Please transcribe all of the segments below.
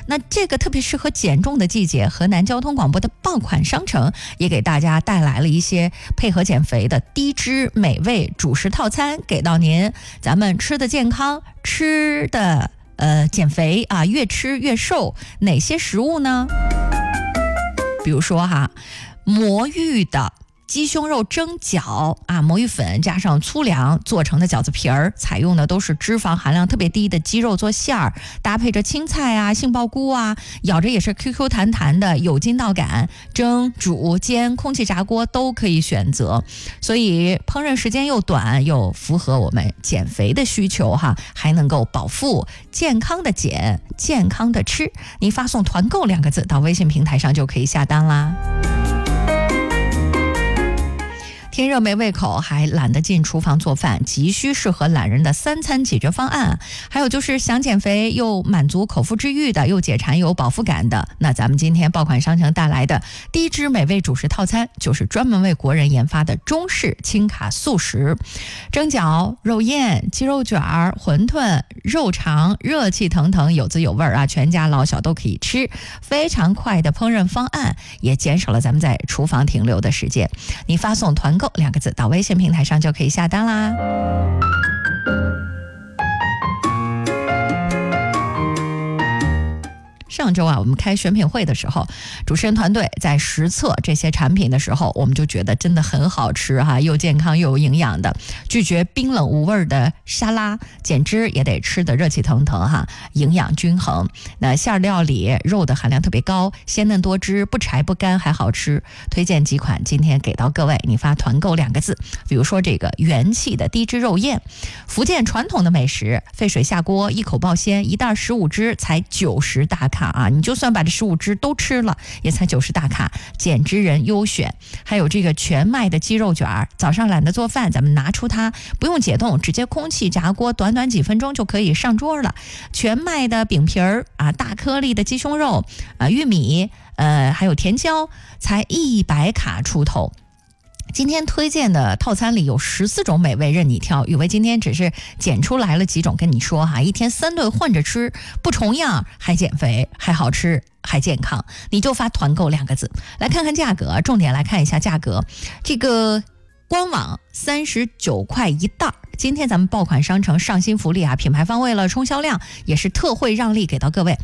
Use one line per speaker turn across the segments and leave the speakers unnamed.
那这个特别适合减重的季节，河南交通广播的爆款商城也给大家带来了一些配合减肥的低脂美味主食套餐给到您。咱们吃的健康，吃的减肥啊，越吃越瘦。哪些食物呢？比如说魔芋的鸡胸肉蒸饺啊，魔芋粉加上粗粮做成的饺子皮儿，采用的都是脂肪含量特别低的鸡肉做馅儿，搭配着青菜啊、杏鲍菇啊，咬着也是 QQ 弹弹的，有筋道感。蒸、煮、煎、空气炸锅都可以选择，所以烹饪时间又短，又符合我们减肥的需求还能够饱腹，健康的减，健康的吃。你发送团购2个字到微信平台上就可以下单啦。天热没胃口还懒得进厨房做饭，急需适合懒人的3餐解决方案。还有就是想减肥又满足口腹之欲的，又解馋有饱腹感的，那咱们今天爆款商城带来的低脂美味主食套餐，就是专门为国人研发的中式轻卡素食。蒸饺、肉燕、鸡肉卷、馄饨、肉肠，热气腾腾，有滋有味啊，全家老小都可以吃。非常快的烹饪方案，也减少了咱们在厨房停留的时间。你发送团购2个字到微信平台上就可以下单啦。上周我们开选品会的时候，主持人团队在实测这些产品的时候，我们就觉得真的很好吃又健康又有营养的。拒绝冰冷无味的沙拉，减脂也得吃得热气腾腾营养均衡。那馅料里肉的含量特别高，鲜嫩多汁，不柴不干还好吃。推荐几款今天给到各位，你发团购2个字。比如说这个元气的低脂肉燕，福建传统的美食，沸水下锅，一口爆鲜，一袋15只才90大卡你就算把这15只都吃了，也才90大卡，减脂人优选。还有这个全麦的鸡肉卷，早上懒得做饭，咱们拿出它，不用解冻，直接空气炸锅，短短几分钟就可以上桌了。全麦的饼皮儿大颗粒的鸡胸肉玉米还有甜椒，才100卡出头。今天推荐的套餐里有14种美味任你挑，宇威今天只是剪出来了几种跟你说一天3顿混着吃，不重样，还减肥，还好吃，还健康。你就发团购2个字。来看看价格，重点来看一下价格。这个官网39块一袋，今天咱们爆款商城上新福利品牌方为了冲销量，也是特惠让利给到各位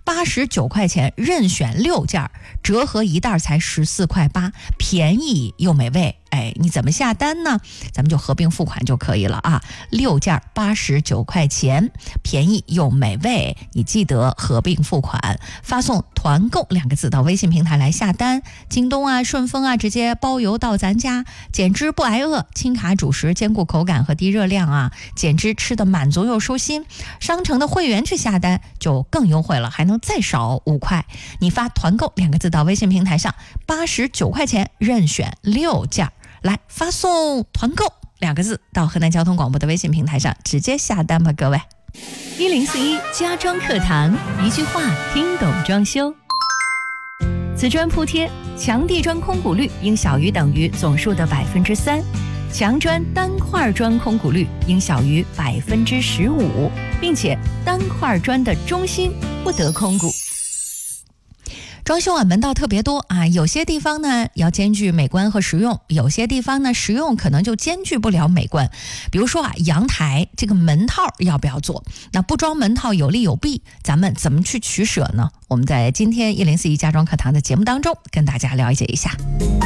，89块钱任选6件，折合一袋才14块8，便宜又美味。你怎么下单呢？咱们就合并付款就可以了6件89块钱，便宜又美味。你记得合并付款，发送团购2个字到微信平台来下单。京东顺丰直接包邮到咱家。减脂不挨饿，轻卡主食兼顾口感和低热量减脂吃得满足又舒心。商城的会员去下单就更优惠了，还能再少5块。你发团购2个字到微信平台上，89块钱任选6件。来发送团购2个字到河南交通广播的微信平台上，直接下单吧，各位。1041家装课堂，一句话听懂装修。瓷砖铺贴，墙地砖空鼓率应小于等于总数的3%，墙砖单块砖空鼓率应小于15%，并且单块砖的中心不得空鼓。装修门道特别多有些地方呢要兼具美观和实用，有些地方呢实用可能就兼具不了美观。比如说阳台这个门套要不要做？那不装门套有利有弊，咱们怎么去取舍呢？我们在今天1041家装课堂的节目当中跟大家了解一下。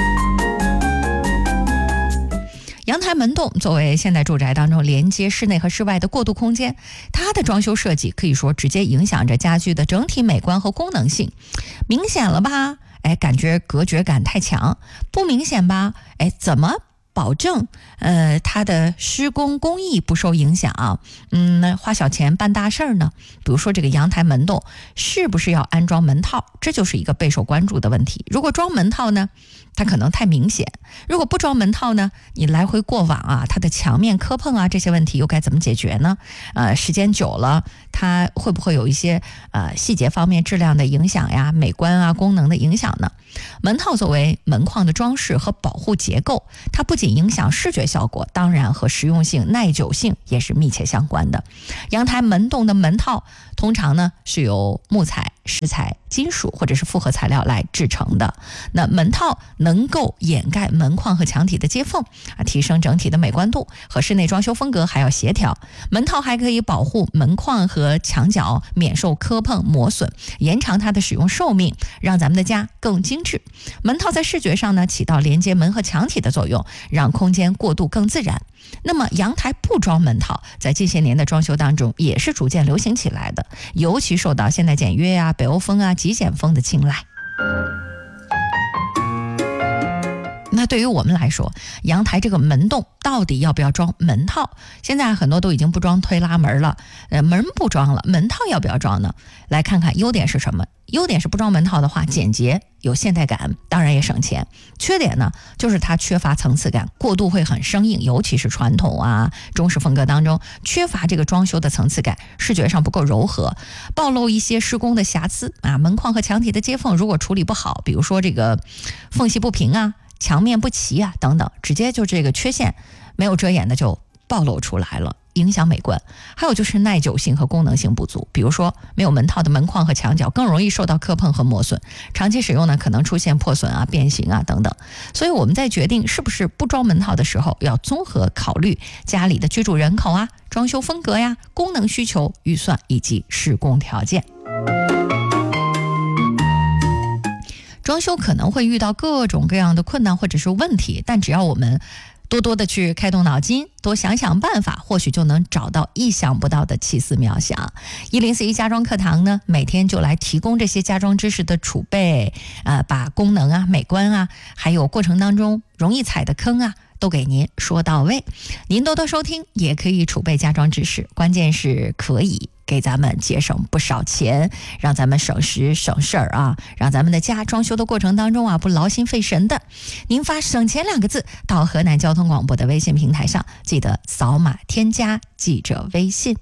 阳台门洞作为现代住宅当中连接室内和室外的过渡空间，它的装修设计可以说直接影响着家具的整体美观和功能性。明显了吧？感觉隔绝感太强。不明显吧？怎么保证它的施工工艺不受影响花小钱办大事儿呢？比如说这个阳台门洞是不是要安装门套，这就是一个备受关注的问题。如果装门套呢，它可能太明显；如果不装门套呢，你来回过往它的墙面磕碰这些问题又该怎么解决呢？时间久了，它会不会有一些细节方面质量的影响呀、美观功能的影响呢？门套作为门框的装饰和保护结构，它不仅影响视觉效果，当然和实用性、耐久性也是密切相关的。阳台门洞的门套通常呢是由木材石材、金属或者是复合材料来制成的。那门套能够掩盖门框和墙体的接缝提升整体的美观度，和室内装修风格还要协调。门套还可以保护门框和墙角免受磕碰磨损，延长它的使用寿命，让咱们的家更精致。门套在视觉上呢，起到连接门和墙体的作用，让空间过渡更自然。那么阳台不装门套，在近些年的装修当中也是逐渐流行起来的，尤其受到现代简约北欧风极简风的青睐。那对于我们来说，阳台这个门洞到底要不要装门套？现在很多都已经不装推拉门了，门不装了，门套要不要装呢？来看看优点是什么。优点是不装门套的话，简洁有现代感，当然也省钱。缺点呢，就是它缺乏层次感，过渡会很生硬，尤其是传统中式风格当中，缺乏这个装修的层次感，视觉上不够柔和，暴露一些施工的瑕疵门框和墙体的接缝如果处理不好，比如说这个缝隙不平墙面不齐等等，直接就这个缺陷没有遮掩的就暴露出来了，影响美观。还有就是耐久性和功能性不足，比如说没有门套的门框和墙角更容易受到磕碰和磨损，长期使用呢可能出现破损变形等等。所以我们在决定是不是不装门套的时候，要综合考虑家里的居住人口装修风格功能需求、预算以及施工条件。装修可能会遇到各种各样的困难或者是问题，但只要我们多多的去开动脑筋，多想想办法，或许就能找到意想不到的奇思妙想。1041家装课堂呢，每天就来提供这些家装知识的储备，把功能美观还有过程当中容易踩的坑都给您说到位。您多多收听，也可以储备家装知识，关键是可以给咱们节省不少钱，让咱们省时省事儿让咱们的家装修的过程当中不劳心费神的。您发省钱2个字到河南交通广播的微信平台上，记得扫码添加记者微信。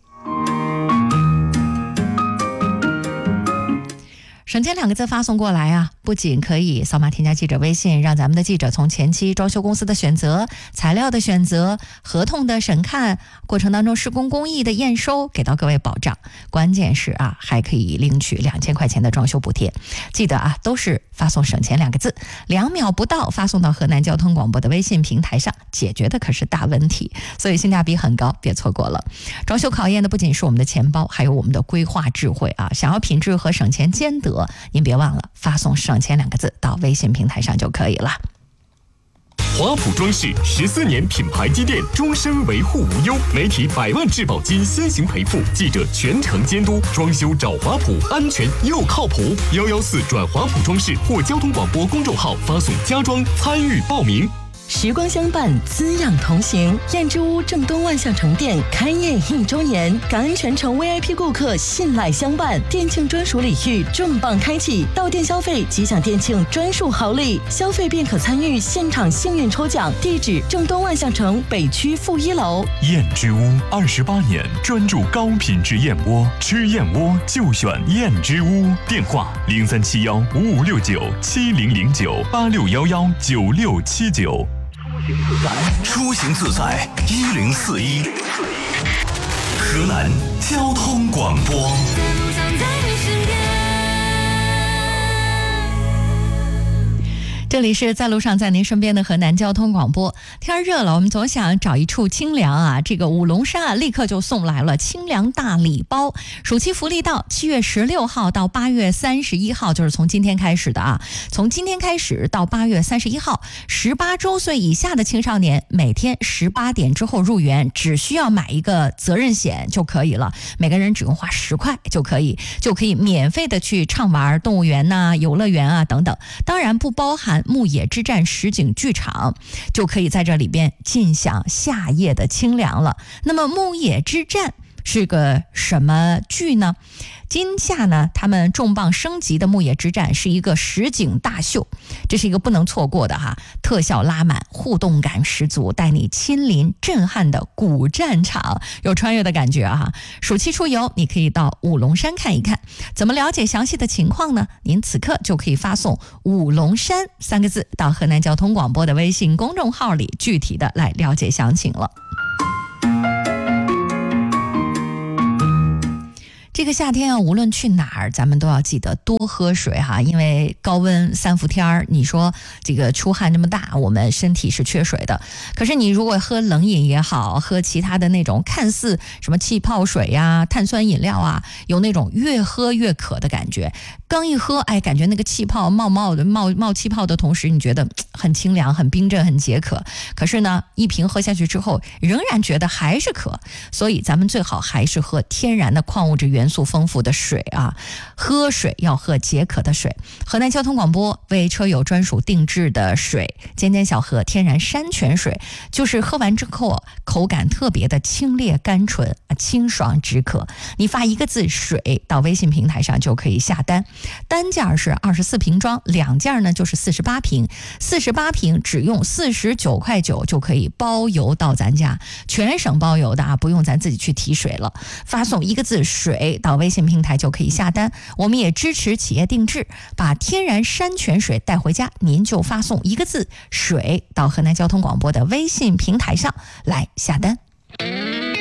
省钱2个字发送过来不仅可以扫码添加记者微信，让咱们的记者从前期装修公司的选择、材料的选择、合同的审看过程当中施工工艺的验收给到各位保障，关键是还可以领取2000块钱的装修补贴。记得都是发送省钱2个字，2秒不到发送到河南交通广播的微信平台上，解决的可是大问题，所以性价比很高，别错过了。装修考验的不仅是我们的钱包，还有我们的规划智慧想要品质和省钱兼得，您别忘了发送省钱2个字到微信平台上就可以了。
华普装饰14年品牌积淀，终身维护无忧，媒体100万质保金先行赔付，记者全程监督，装修找华普，安全又靠谱。114转华普装饰或交通广播公众号发送家装参与报名。
时光相伴，滋养同行。燕之屋正东万象城店开业1周年，感恩全城 VIP 顾客信赖相伴，店庆专属礼遇重磅开启，到店消费即享店庆专属好礼，消费便可参与现场幸运抽奖。地址正东万象城北区负1楼。
燕之屋28年专注高品质燕窝，吃燕窝就选燕之屋。电话03715569700986119679。
出行自在1041，河南交通广播。
这里是在路上在您身边的河南交通广播。天热了，我们总想找一处清凉这个五龙山立刻就送来了清凉大礼包。暑期福利到7月16号到8月31号，就是从今天开始的从今天开始到8月31号，18周岁以下的青少年每天18点之后入园，只需要买一个责任险就可以了，每个人只用花10块就可以免费的去畅玩动物园游乐园等等，当然不包含牧野之战实景剧场，就可以在这里边尽享夏夜的清凉了。那么牧野之战是个什么剧呢？今夏呢，他们重磅升级的牧野之战是一个实景大秀，这是一个不能错过的特效拉满，互动感十足，带你亲临震撼的古战场，有穿越的感觉暑期出游，你可以到五龙山看一看。怎么了解详细的情况呢？您此刻就可以发送五龙山3个字到河南交通广播的微信公众号里，具体的来了解详情了。 这个夏天啊，无论去哪儿，咱们都要记得多喝水哈，因为高温3伏天儿，你说这个出汗这么大，我们身体是缺水的。可是你如果喝冷饮也好，喝其他的那种看似什么气泡水呀、碳酸饮料啊，有那种越喝越渴的感觉。刚一喝，哎，感觉那个气泡冒气泡的同时，你觉得很清凉、很冰镇、很解渴。可是呢，一瓶喝下去之后，仍然觉得还是渴。所以咱们最好还是喝天然的矿物质元素丰富的水啊，喝水要喝解渴的水。河南交通广播为车友专属定制的水，尖尖小河天然山泉水，就是喝完之后口感特别的清冽甘醇，清爽止渴。你发一个字水到微信平台上就可以下单，单件是24瓶装，2件呢就是48瓶，48瓶只用49.9块就可以包邮到咱家，全省包邮的啊，不用咱自己去提水了。发送一个字水到微信平台就可以下单，我们也支持企业定制，把天然山泉水带回家，您就发送一个字水到河南交通广播的微信平台上来下单。